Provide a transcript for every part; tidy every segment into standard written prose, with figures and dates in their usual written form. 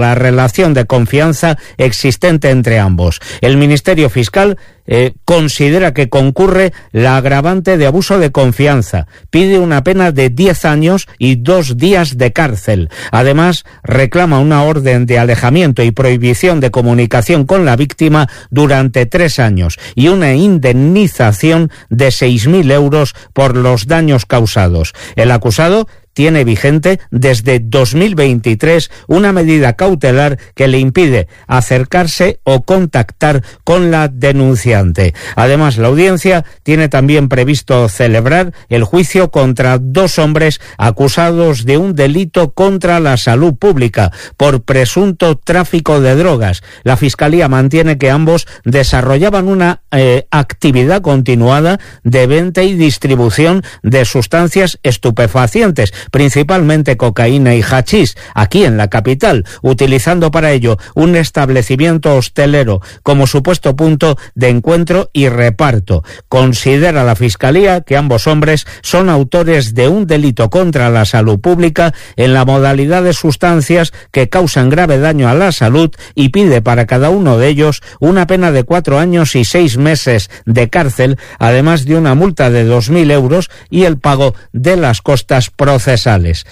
la relación de confianza existente entre ambos. El Ministerio Fiscal considera que concurre la agravante de abuso de confianza. Pide una pena de 10 años y 2 días de cárcel. Además, reclama una orden de alejamiento y prohibición de comunicación con la víctima durante 3 años y una indemnización de 6.000 euros por los daños causados. El acusado tiene vigente desde 2023 una medida cautelar que le impide acercarse o contactar con la denunciante. Además, la audiencia tiene también previsto celebrar el juicio contra 2 hombres acusados de un delito contra la salud pública por presunto tráfico de drogas. La Fiscalía mantiene que ambos desarrollaban una actividad continuada de venta y distribución de sustancias estupefacientes, principalmente cocaína y hachís, aquí en la capital, utilizando para ello un establecimiento hostelero como supuesto punto de encuentro y reparto. Considera la Fiscalía que ambos hombres son autores de un delito contra la salud pública en la modalidad de sustancias que causan grave daño a la salud y pide para cada uno de ellos una pena de 4 años y 6 meses de cárcel, además de una multa de 2.000 euros y el pago de las costas procesales.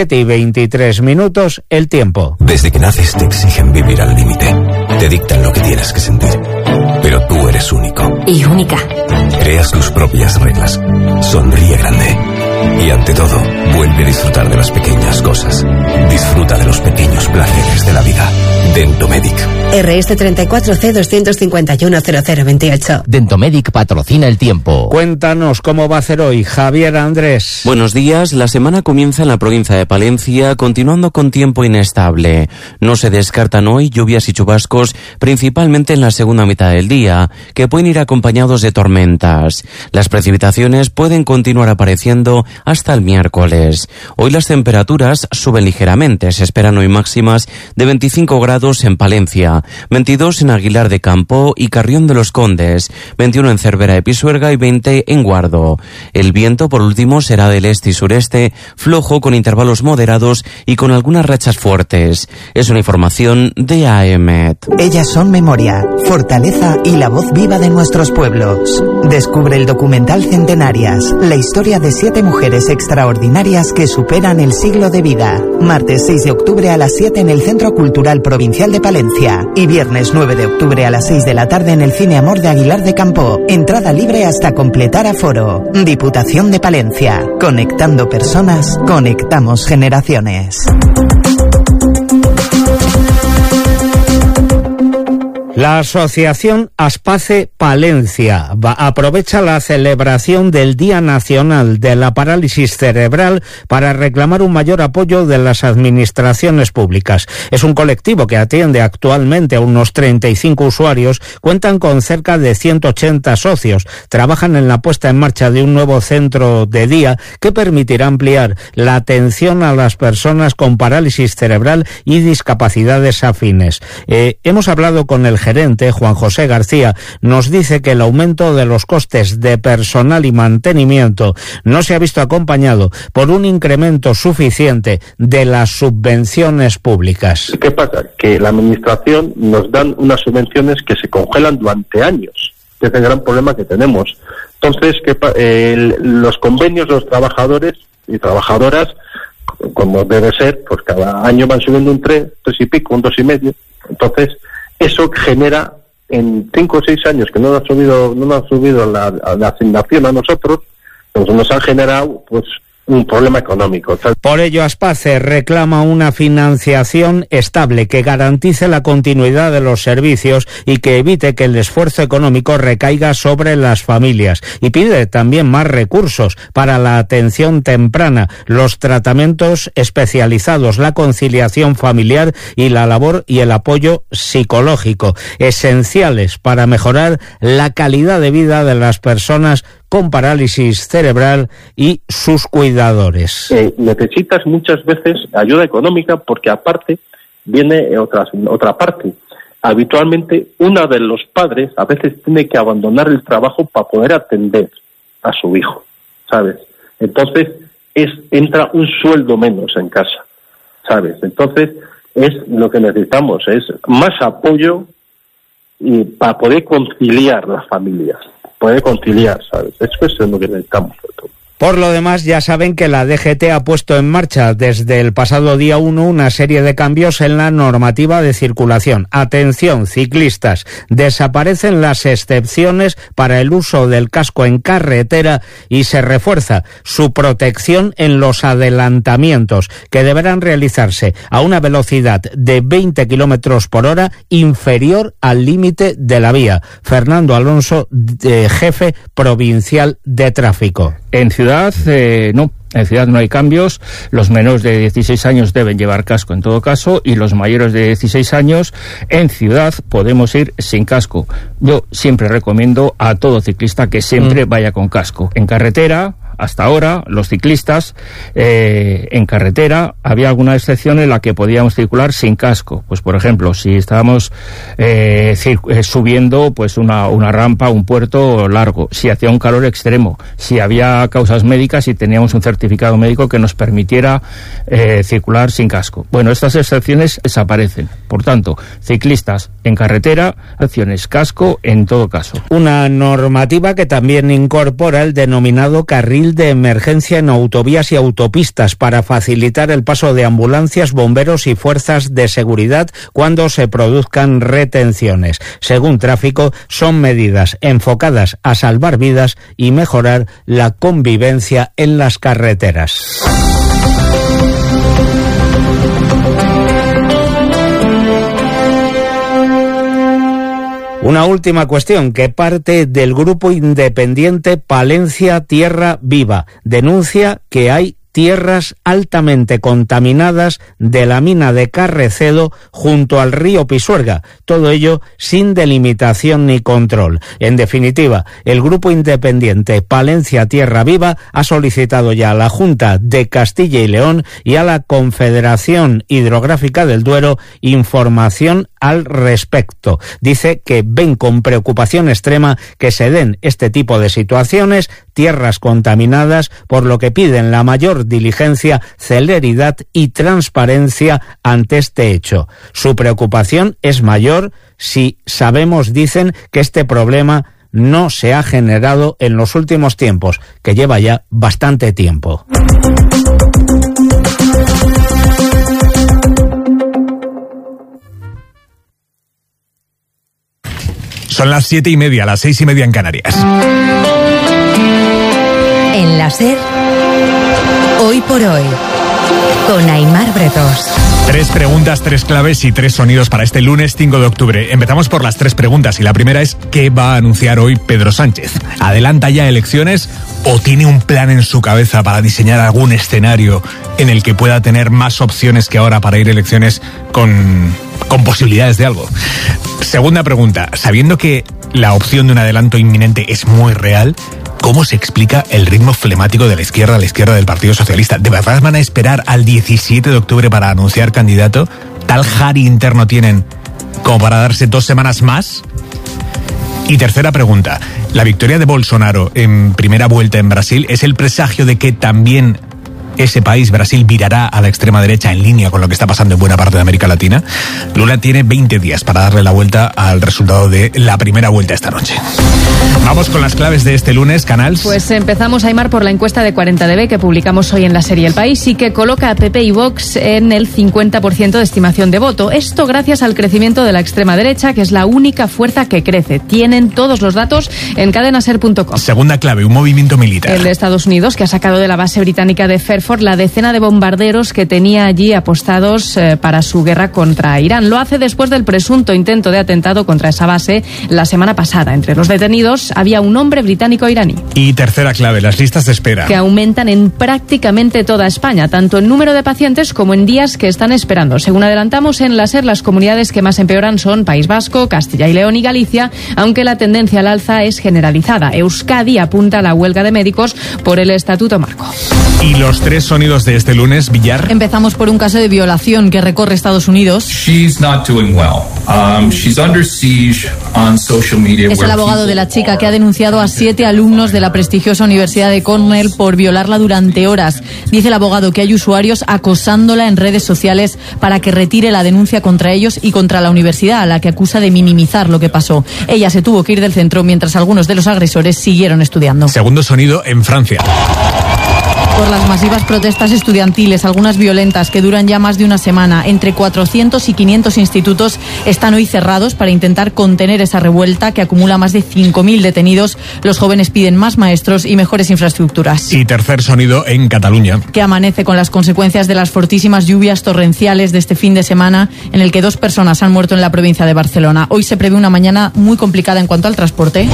7:23, el tiempo. Desde que naces te exigen vivir al límite. Te dictan lo que tienes que sentir. Pero tú eres único. Y única. Creas tus propias reglas. Sonríe grande. Y ante todo, vuelve a disfrutar de las pequeñas cosas. Disfruta de los pequeños placeres de la vida. Dentomedic. RS 34C 251 0028. Dentomedic patrocina el tiempo. Cuéntanos cómo va a ser hoy, Javier Andrés. Buenos días. La semana comienza en la provincia de Palencia, continuando con tiempo inestable. No se descartan hoy lluvias y chubascos, principalmente en la segunda mitad del día, que pueden ir acompañados de tormentas. Las precipitaciones pueden continuar apareciendo hasta el miércoles. Hoy las temperaturas suben ligeramente. Se esperan hoy máximas de 25 grados en Palencia, 22 en Aguilar de Campo y Carrión de los Condes, 21 en Cervera de Pisuerga y 20 en Guardo. El viento, por último, será del este y sureste, flojo con intervalos moderados y con algunas rachas fuertes. Es una información de AEMET. Ellas son memoria, fortaleza y la voz viva de nuestros pueblos. Descubre el documental Centenarias, la historia de 7 mujeres extraordinarias que superan el siglo de vida. Martes 6 de octubre a las 7 en el Centro Cultural Provincial de Palencia y viernes 9 de octubre a las 6 de la tarde en el Cine Amor de Aguilar de Campo. Entrada libre hasta completar aforo. Diputación de Palencia. Conectando personas, conectamos generaciones. La asociación Aspace Palencia aprovecha la celebración del Día Nacional de la Parálisis Cerebral para reclamar un mayor apoyo de las administraciones públicas. Es un colectivo que atiende actualmente a unos 35 usuarios, cuentan con cerca de 180 socios, trabajan en la puesta en marcha de un nuevo centro de día que permitirá ampliar la atención a las personas con parálisis cerebral y discapacidades afines. Hemos hablado con el gerente, Juan José García, nos dice que el aumento de los costes de personal y mantenimiento no se ha visto acompañado por un incremento suficiente de las subvenciones públicas. ¿Qué pasa? Que la administración nos dan unas subvenciones que se congelan durante años, que es el gran problema que tenemos. Entonces, los convenios de los trabajadores y trabajadoras, como debe ser, pues cada año van subiendo un 3 y pico, un 2,5. Entonces, eso genera en 5 o 6 años que no nos ha subido la asignación a nosotros, pues nos ha generado pues un problema económico. Por ello, Aspace reclama una financiación estable que garantice la continuidad de los servicios y que evite que el esfuerzo económico recaiga sobre las familias. Y pide también más recursos para la atención temprana, los tratamientos especializados, la conciliación familiar y la labor y el apoyo psicológico, esenciales para mejorar la calidad de vida de las personas con parálisis cerebral y sus cuidadores. Necesitas muchas veces ayuda económica porque aparte viene otra parte. Habitualmente uno de los padres a veces tiene que abandonar el trabajo para poder atender a su hijo, ¿sabes? Entonces entra un sueldo menos en casa, ¿sabes? Entonces es lo que necesitamos, es más apoyo y para poder conciliar las familias, ¿sabes? Eso es lo que necesitamos sobre todo. Por lo demás, ya saben que la DGT ha puesto en marcha desde el pasado día 1 una serie de cambios en la normativa de circulación. Atención, ciclistas, desaparecen las excepciones para el uso del casco en carretera y se refuerza su protección en los adelantamientos, que deberán realizarse a una velocidad de 20 kilómetros por hora inferior al límite de la vía. Fernando Alonso, jefe provincial de tráfico. En ciudad, no. En ciudad no hay cambios. Los menores de 16 años deben llevar casco en todo caso y los mayores de 16 años en ciudad podemos ir sin casco. Yo siempre recomiendo a todo ciclista que siempre vaya con casco. En carretera, hasta ahora, los ciclistas en carretera había alguna excepción en la que podíamos circular sin casco. Pues por ejemplo, si estábamos subiendo pues una rampa, un puerto largo, si hacía un calor extremo, si había causas médicas y teníamos un certificado médico que nos permitiera circular sin casco. Bueno, estas excepciones desaparecen. Por tanto, ciclistas en carretera, excepciones casco en todo caso. Una normativa que también incorpora el denominado carril de emergencia en autovías y autopistas para facilitar el paso de ambulancias, bomberos y fuerzas de seguridad cuando se produzcan retenciones. Según Tráfico, son medidas enfocadas a salvar vidas y mejorar la convivencia en las carreteras. Una última cuestión que parte del grupo independiente Palencia Tierra Viva. Denuncia que hay tierras altamente contaminadas de la mina de Carrecedo junto al río Pisuerga, todo ello sin delimitación ni control. En definitiva, el grupo independiente Palencia Tierra Viva ha solicitado ya a la Junta de Castilla y León y a la Confederación Hidrográfica del Duero información al respecto. Dice que ven con preocupación extrema que se den este tipo de situaciones, tierras contaminadas, por lo que piden la mayor diligencia, celeridad y transparencia ante este hecho. Su preocupación es mayor si sabemos, dicen, que este problema no se ha generado en los últimos tiempos, que lleva ya bastante tiempo. Son las 7:30, las 6:30 en Canarias. En la SER, Hoy por Hoy, con Aimar Bretos. 3 preguntas, 3 claves y 3 sonidos para este lunes 5 de octubre. Empezamos por las 3 preguntas y la primera es ¿qué va a anunciar hoy Pedro Sánchez? ¿Adelanta ya elecciones o tiene un plan en su cabeza para diseñar algún escenario en el que pueda tener más opciones que ahora para ir a elecciones con posibilidades de algo? Segunda pregunta, sabiendo que la opción de un adelanto inminente es muy real, ¿cómo se explica el ritmo flemático de la izquierda del Partido Socialista? ¿De verdad van a esperar al 17 de octubre para anunciar candidato? ¿Tal jari interno tienen como para darse 2 semanas más? Y tercera pregunta, la victoria de Bolsonaro en primera vuelta en Brasil es el presagio de que también ese país, Brasil, virará a la extrema derecha en línea con lo que está pasando en buena parte de América Latina. Lula tiene 20 días para darle la vuelta al resultado de la primera vuelta esta noche. Vamos con las claves de este lunes, Canals. Pues empezamos, Aimar, por la encuesta de 40DB que publicamos hoy en la serie El País y que coloca a PP y Vox en el 50% de estimación de voto. Esto gracias al crecimiento de la extrema derecha, que es la única fuerza que crece. Tienen todos los datos en cadenaser.com. Segunda clave, un movimiento militar. El de Estados Unidos, que ha sacado de la base británica de Fairford la decena de bombarderos que tenía allí apostados para su guerra contra Irán. Lo hace después del presunto intento de atentado contra esa base la semana pasada. Entre los detenidos había un hombre británico-iraní. Y tercera clave, las listas de espera. Que aumentan en prácticamente toda España, tanto en número de pacientes como en días que están esperando. Según adelantamos en la SER, las comunidades que más empeoran son País Vasco, Castilla y León y Galicia, aunque la tendencia al alza es generalizada. Euskadi apunta a la huelga de médicos por el Estatuto Marco. Y los 3 sonidos de este lunes, Villar. Empezamos por un caso de violación que recorre Estados Unidos. She's not doing well. She's under siege on social media. Es el abogado de la chica que ha denunciado a 7 alumnos de la prestigiosa Universidad de Cornell por violarla durante horas. Dice el abogado que hay usuarios acosándola en redes sociales para que retire la denuncia contra ellos y contra la universidad, a la que acusa de minimizar lo que pasó. Ella se tuvo que ir del centro mientras algunos de los agresores siguieron estudiando. Segundo sonido en Francia. Por las masivas protestas estudiantiles, algunas violentas que duran ya más de una semana, entre 400 y 500 institutos están hoy cerrados para intentar contener esa revuelta que acumula más de 5.000 detenidos. Los jóvenes piden más maestros y mejores infraestructuras. Y tercer sonido en Cataluña. Que amanece con las consecuencias de las fortísimas lluvias torrenciales de este fin de semana, en el que 2 personas han muerto en la provincia de Barcelona. Hoy se prevé una mañana muy complicada en cuanto al transporte.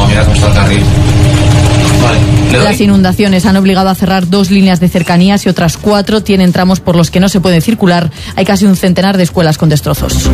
Las inundaciones han obligado a cerrar 2 líneas de cercanías y otras 4 tienen tramos por los que no se puede circular. Hay casi un centenar de escuelas con destrozos.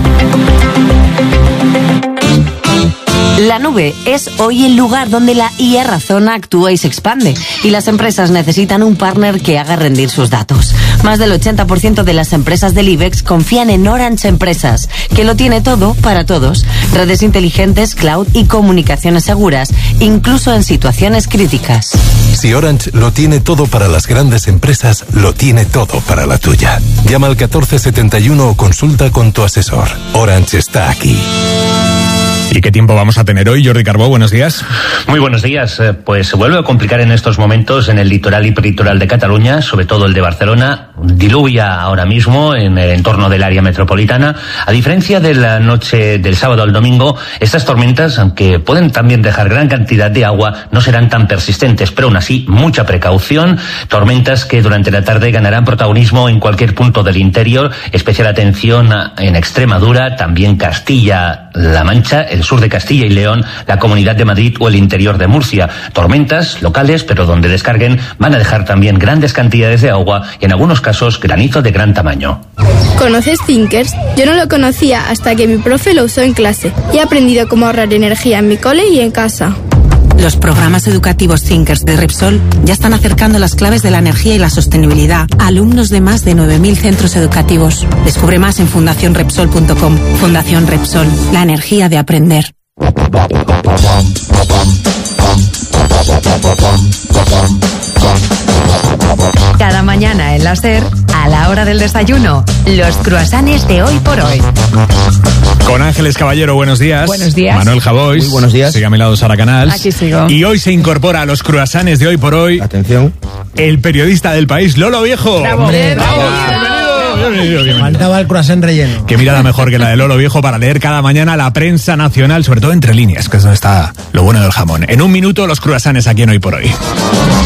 La nube es hoy el lugar donde la IA Razona actúa y se expande, y las empresas necesitan un partner que haga rendir sus datos. Más del 80% de las empresas del IBEX confían en Orange Empresas, que lo tiene todo para todos: redes inteligentes, cloud y comunicaciones seguras, incluso en situaciones críticas. Si Orange lo tiene todo para las grandes empresas, lo tiene todo para la tuya. Llama al 1471 o consulta con tu asesor. Orange está aquí. ¿Y qué tiempo vamos a tener hoy, Jordi Carbó? Buenos días. Muy buenos días. Pues se vuelve a complicar en estos momentos en el litoral y peritoral de Cataluña, sobre todo el de Barcelona. Diluvia ahora mismo en el entorno del área metropolitana. A diferencia de la noche del sábado al domingo, estas tormentas, aunque pueden también dejar gran cantidad de agua, no serán tan persistentes, pero aún así, mucha precaución. Tormentas que durante la tarde ganarán protagonismo en cualquier punto del interior. Especial atención en Extremadura, también Castilla-La Mancha, el sur de Castilla y León, la Comunidad de Madrid o el interior de Murcia. Tormentas locales, pero donde descarguen van a dejar también grandes cantidades de agua y en algunos casos granizo de gran tamaño. ¿Conoces Thinkers? Yo no lo conocía hasta que mi profe lo usó en clase y he aprendido cómo ahorrar energía en mi cole y en casa. Los programas educativos Thinkers de Repsol ya están acercando las claves de la energía y la sostenibilidad a alumnos de más de 9.000 centros educativos. Descubre más en fundacionrepsol.com. Fundación Repsol, la energía de aprender. Cada mañana en la SER, a la hora del desayuno, los croissants de Hoy por Hoy. Con Ángeles Caballero, buenos días. Buenos días. Manuel Javois. Muy buenos días. Sigue a mi lado Sara Canals. Aquí sigo. Y hoy se incorpora a los croissants de Hoy por Hoy. Atención. El periodista del país, Lolo Viejo. ¡Bravo! ¡Bravo! Bienvenido. Faltaba el croissant relleno. Qué mirada mejor que la de Lolo Viejo para leer cada mañana la prensa nacional, sobre todo entre líneas, que es donde está lo bueno del jamón. En un minuto, los croissants aquí en Hoy por Hoy.